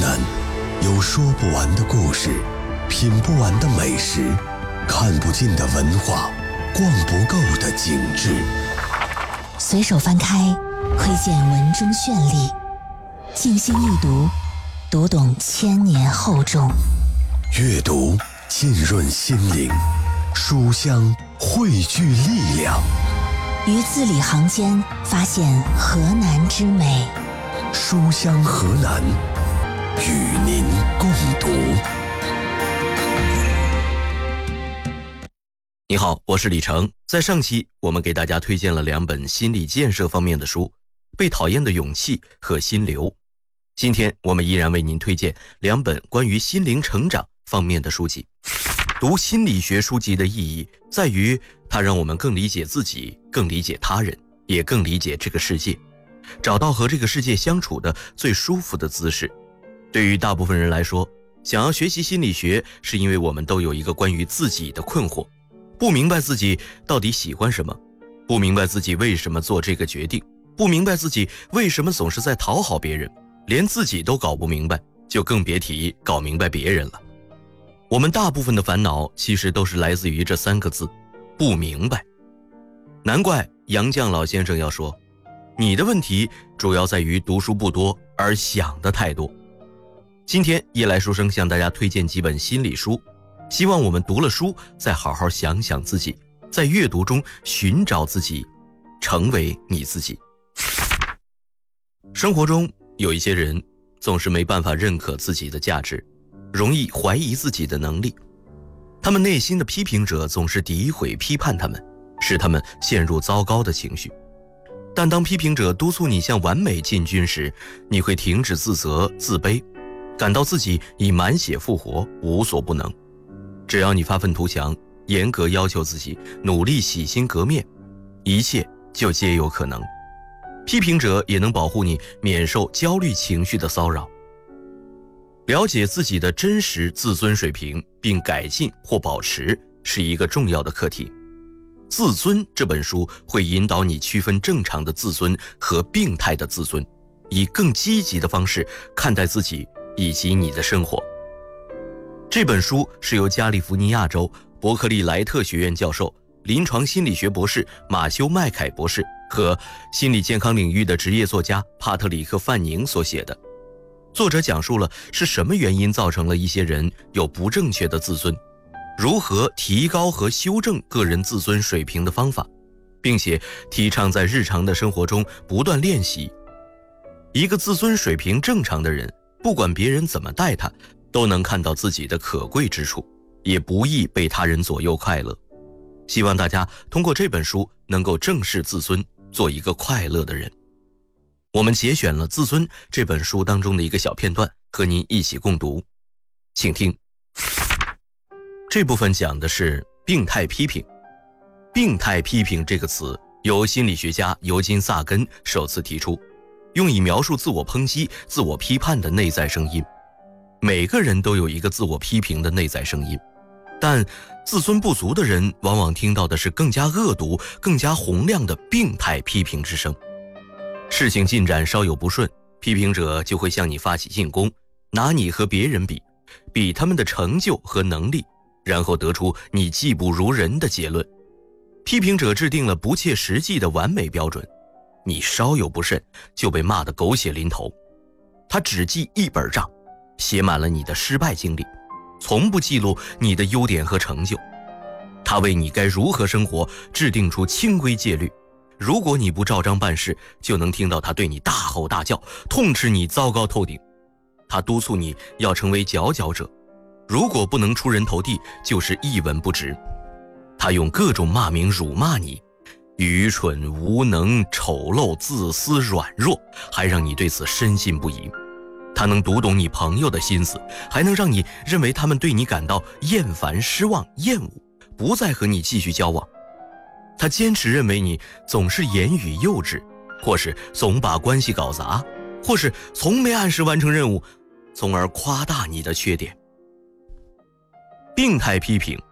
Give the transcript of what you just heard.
南，有说不完的故事，品不完的美食，看不尽的文化，逛不够的景致。 随手翻开，窥见文中绚丽；静心一读，读懂千年厚重。 阅读浸润心灵，书香汇聚力量。 于字里行间发现河南之美。 书香河南，与您共读。 你好，我是李成。在上期我们给大家推荐了2本心理建设方面的书，《被讨厌的勇气》和《心流》。今天我们依然为您推荐2本关于心灵成长方面的书籍。读心理学书籍的意义在于它让我们更理解自己，更理解他人，也更理解这个世界，找到和这个世界相处的最舒服的姿势。对于大部分人来说，想要学习心理学，是因为我们都有一个关于自己的困惑，不明白自己到底喜欢什么，不明白自己为什么做这个决定，不明白自己为什么总是在讨好别人，连自己都搞不明白，就更别提搞明白别人了。我们大部分的烦恼其实都是来自于这3个字：不明白。难怪杨绛老先生要说，你的问题主要在于读书不多，而想的太多。今天夜来书生向大家推荐几本心理书，希望我们读了书再好好想想自己，在阅读中寻找自己，成为你自己。生活中有一些人总是没办法认可自己的价值，容易怀疑自己的能力，他们内心的批评者总是诋毁批判他们，使他们陷入糟糕的情绪。但当批评者督促你向完美进军时，你会停止自责自卑，感到自己已满血复活，无所不能。只要你发愤图强，严格要求自己，努力洗心革面，一切就皆有可能。批评者也能保护你免受焦虑情绪的骚扰。了解自己的真实自尊水平，并改进或保持，是一个重要的课题。自尊这本书会引导你区分正常的自尊和病态的自尊，以更积极的方式看待自己以及你的生活。这本书是由加利福尼亚州伯克利莱特学院教授、临床心理学博士马修麦凯博士和心理健康领域的职业作家帕特里克范宁所写的。作者讲述了是什么原因造成了一些人有不正确的自尊，如何提高和修正个人自尊水平的方法，并且提倡在日常的生活中不断练习。一个自尊水平正常的人，不管别人怎么待他，都能看到自己的可贵之处，也不易被他人左右快乐。希望大家通过这本书能够正视自尊，做一个快乐的人。我们节选了《自尊》这本书当中的一个小片段，和您一起共读，请听。这部分讲的是病态批评。病态批评这个词由心理学家尤金·萨根首次提出，用以描述自我抨击、自我批判的内在声音。每个人都有一个自我批评的内在声音，但自尊不足的人往往听到的是更加恶毒、更加洪亮的病态批评之声。事情进展稍有不顺，批评者就会向你发起进攻，拿你和别人比，比他们的成就和能力，然后得出你技不如人的结论。批评者制定了不切实际的完美标准，你稍有不慎就被骂得狗血淋头。他只记一本账，写满了你的失败经历，从不记录你的优点和成就。他为你该如何生活制定出清规戒律，如果你不照章办事，就能听到他对你大吼大叫，痛斥你糟糕透顶。他督促你要成为佼佼者，如果不能出人头地，就是一文不值。他用各种骂名辱骂你，愚蠢、无能、丑陋、自私、软弱，还让你对此深信不疑。他能读懂你朋友的心思，还能让你认为他们对你感到厌烦、失望、厌恶，不再和你继续交往。他坚持认为你总是言语幼稚，或是总把关系搞砸，或是从没按时完成任务，从而夸大你的缺点。病态批评